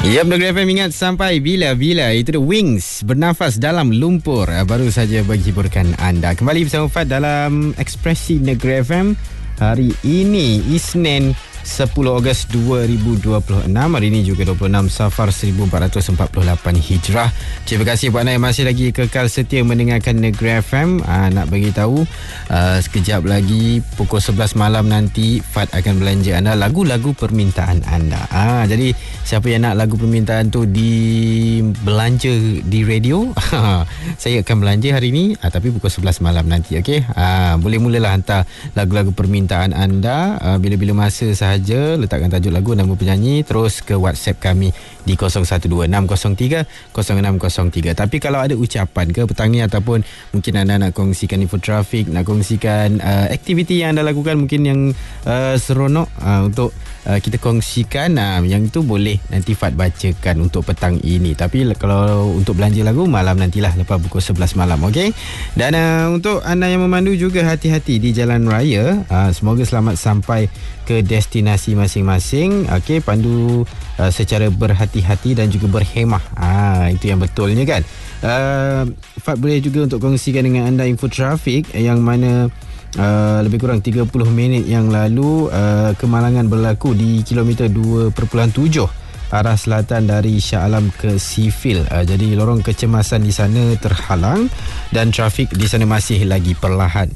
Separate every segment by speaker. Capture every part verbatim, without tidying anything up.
Speaker 1: Ya, Negeri F M ingat sampai bila-bila. Itu The Wings, Bernafas Dalam Lumpur. Baru saja bagi hiburkan anda. Kembali bersama Fad dalam Ekspresi Negeri F M. Hari ini Isnin sepuluh Ogos dua ribu dua puluh enam. Hari ini juga dua puluh enam Safar seribu empat ratus empat puluh lapan Hijrah. Terima kasih buat anda yang masih lagi kekal setia mendengarkan Negeri F M. Aa, nak bagi tahu aa, sekejap lagi pukul sebelas malam nanti Fad akan belanja anda lagu-lagu permintaan anda. Aa, jadi siapa yang nak lagu permintaan tu di belanja di radio, saya akan belanja hari ini, aa, tapi pukul sebelas malam nanti. Okey, aa, boleh mulalah hantar lagu-lagu permintaan anda aa, bila-bila masa sahaja. Letakkan tajuk lagu, nama penyanyi, terus ke WhatsApp kami di kosong satu dua enam kosong tiga kosong enam kosong tiga. Tapi kalau ada ucapan ke petang ni, ataupun mungkin anda nak kongsikan info trafik, nak kongsikan uh, aktiviti yang anda lakukan mungkin yang uh, seronok uh, untuk uh, kita kongsikan, uh, yang itu boleh nanti Fad bacakan untuk petang ini. Tapi kalau untuk belanja lagu, malam nantilah lepas pukul sebelas malam. Okey. Dan uh, untuk anda yang memandu juga, hati-hati di jalan raya. uh, Semoga selamat sampai ke destinasi masing-masing. Okey, pandu uh, secara berhati-hati dan juga berhemah. Ah, itu yang betulnya kan. Uh, Fad boleh juga untuk kongsikan dengan anda info trafik yang mana uh, lebih kurang tiga puluh minit yang lalu uh, kemalangan berlaku di kilometer dua perpuluhan tujuh arah selatan dari Shah Alam ke Sifil. Uh, jadi lorong kecemasan di sana terhalang dan trafik di sana masih lagi perlahan.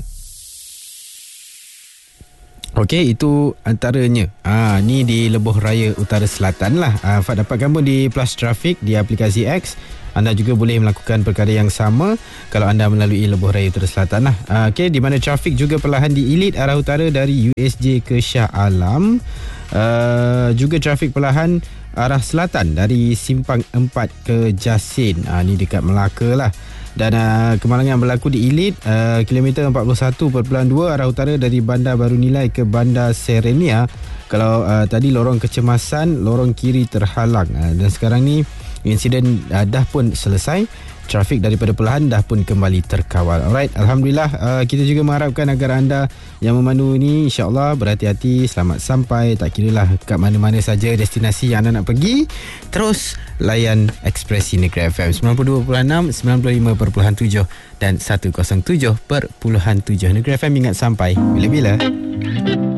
Speaker 1: Okey, itu antaranya. Ah, ni di Lebuh Raya Utara Selatan lah. Ah, Fad dapatkan pun di Plus Traffic di aplikasi X. Anda juga boleh melakukan perkara yang sama kalau anda melalui Lebuh Raya Utara Selatan lah. Ah, okey, di mana trafik juga perlahan di Elite arah utara dari U S J ke Shah Alam. Ah, juga trafik perlahan arah selatan dari Simpang empat ke Jasin. Ah, ni dekat Melaka lah. Dan uh, kemalangan yang berlaku di Elite uh, kilometer empat puluh satu perpuluhan dua arah utara dari Bandar Baru Nilai ke Bandar Serenia. Kalau uh, tadi lorong kecemasan, lorong kiri terhalang. Uh, dan sekarang ni insiden uh, dah pun selesai. Trafik daripada perlahan dah pun kembali terkawal. Alright, Alhamdulillah. Uh, kita juga mengharapkan agar anda yang memandu ini insya-Allah berhati-hati, selamat sampai. Tak kiralah kat mana-mana saja destinasi yang anda nak pergi, terus layan Ekspresi Negeri F M sembilan puluh dua perpuluhan enam, sembilan puluh lima perpuluhan tujuh dan seratus tujuh perpuluhan tujuh. Negeri F M ingat sampai bila-bila.